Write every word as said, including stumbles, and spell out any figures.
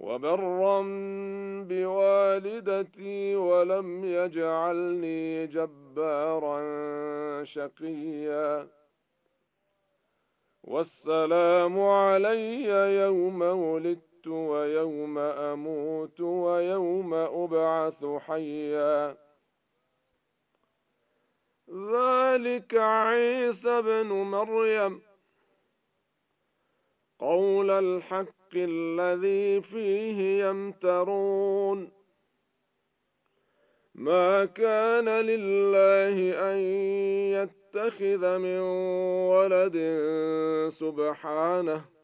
وبرا بوالدتي ولم يجعلني جبارا شقيا. والسلام علي يوم ولدت ويوم أموت ويوم أبعث حيا. ذلك عيسى ابن مريم قول الحق الذي فيه يمترون. ما كان لله أن يتخذ من ولد سبحانه